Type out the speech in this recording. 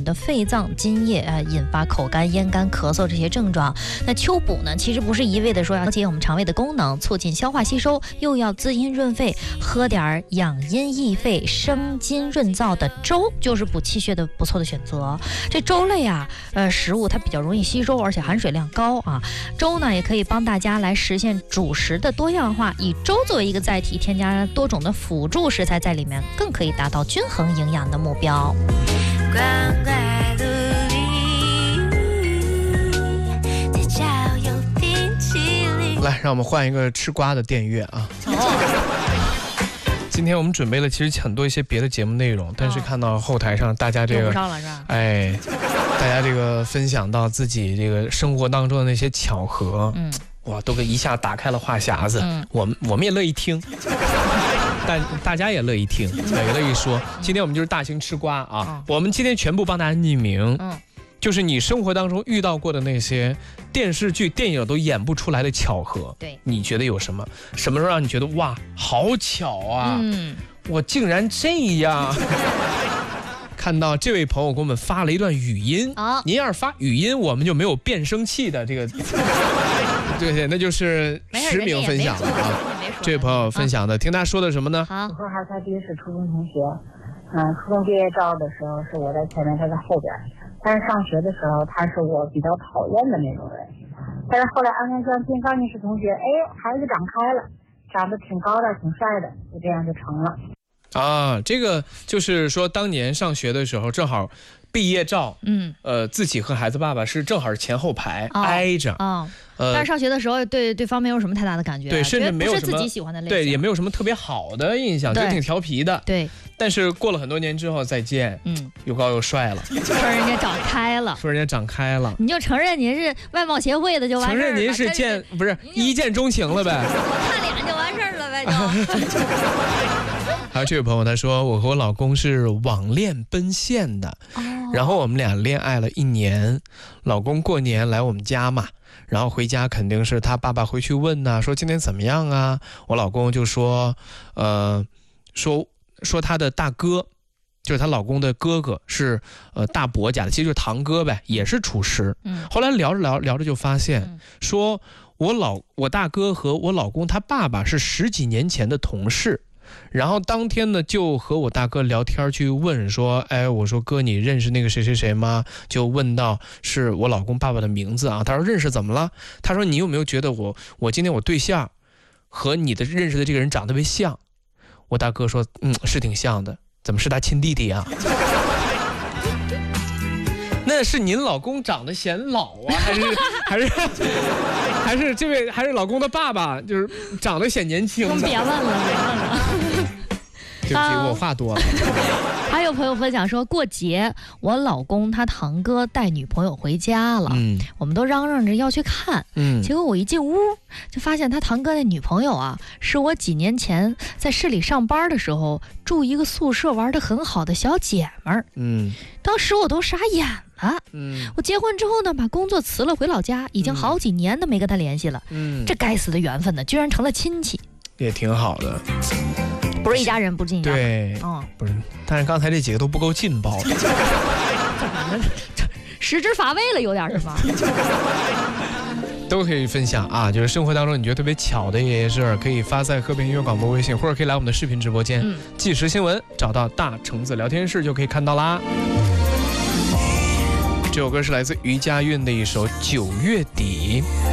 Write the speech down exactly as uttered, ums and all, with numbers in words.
的肺脏津液，呃，引发口干、咽干、咳嗽这些症状。那秋补呢，其实不是一味的说要调节我们肠胃的功能，促进消化吸收，又要滋阴润肺，喝点养阴益肺、生津润燥的粥，就是补气血的不错的选择。这粥类啊，呃，食物它比较容易吸收，而且含水量高啊。粥呢，也可以帮大家来实现主食的多样化，以粥作为一个载体，添加多种的辅助食材在里面，更可以达到均衡营养的目标。 来，让我们换一个吃瓜的电乐啊！今天我们准备了其实很多一些别的节目内容，但是看到后台上大家这个，哎，大家这个分享到自己这个生活当中的那些巧合，嗯，哇，都给一下打开了话匣子。嗯，我们我们也乐意听。但大家也乐意听，也乐意说。今天我们就是大型吃瓜啊！嗯、我们今天全部帮大家匿名，嗯，就是你生活当中遇到过的那些电视剧、电影都演不出来的巧合，对，你觉得有什么？什么时候让你觉得哇，好巧啊！嗯，我竟然这样。看到这位朋友给我们发了一段语音啊，您要是发语音，我们就没有变声器的这个，对对，那就是实名分享了啊。这位朋友分享的，听他说的什么呢？ 我和孩子他爹是初中同学，嗯，初中毕业照的时候是我在前面，他在后边，但是上学的时候他是我比较讨厌的那种人，但是后来安安相亲，刚认识同学，哎，孩子长开了，长得挺高的，挺帅的，就这样就成了。 啊，这个就是说，当年上学的时候，正好毕业照，嗯，呃，自己和孩子爸爸是正好是前后排、哦、挨着， 哦，呃，但是上学的时候对对方没有什么太大的感觉， 对，甚至没有什么不是自己喜欢的类型， 对，也没有什么特别好的印象，就挺调皮的， 对。 但是过了很多年之后再见，嗯，又高又帅了， 说人家长开了， 说人家长开了， 你就承认您是外貌协会的就完事儿了， 承认您是见不是一见钟情了呗， 看脸就完事儿了呗就。 还有这位朋友他说，我和我老公是网恋奔现的，哦，然后我们俩恋爱了一年，老公过年来我们家嘛，然后回家肯定是他爸爸回去问呐、啊，说今天怎么样啊？我老公就说，呃，说说他的大哥，就是她老公的哥哥是呃大伯家的，其实就是堂哥呗，也是厨师。嗯，后来聊着聊聊着就发现，嗯、说我老我大哥和我老公他爸爸是十几年前的同事。然后当天呢，就和我大哥聊天去问说，哎，我说哥，你认识那个谁谁谁吗？就问到是我老公爸爸的名字啊。他说认识，怎么了？他说你有没有觉得我我今天我对象和你的认识的这个人长得特别像？我大哥说，嗯，是挺像的。怎么是他亲弟弟啊？那是您老公长得显老啊，还是还是还是这位还是老公的爸爸，就是长得显年轻？ 别问了，别问了。 对不起，我话多了。 还有朋友分享说，过节我老公他堂哥带女朋友回家了，嗯，我们都嚷嚷着要去看，嗯，结果我一进屋就发现他堂哥的女朋友啊，是我几年前在市里上班的时候住一个宿舍玩得很好的小姐们儿，嗯，当时我都傻眼了，嗯，我结婚之后呢，把工作辞了回老家，已经好几年都没跟他联系了，嗯，这该死的缘分呢，居然成了亲戚， 也挺好的。 不是一家人，不是一家人。 对，嗯，不是。但是刚才这几个都不够劲爆的， 食之乏味了，有点什么。 都可以分享啊，就是生活当中你觉得特别巧的一些事儿，可以发在和平音乐广播微信，或者可以来我们的视频直播间，嗯，即时新闻，找到大橙子聊天室就可以看到啦。这首歌是来自余佳韵的一首《九月底》。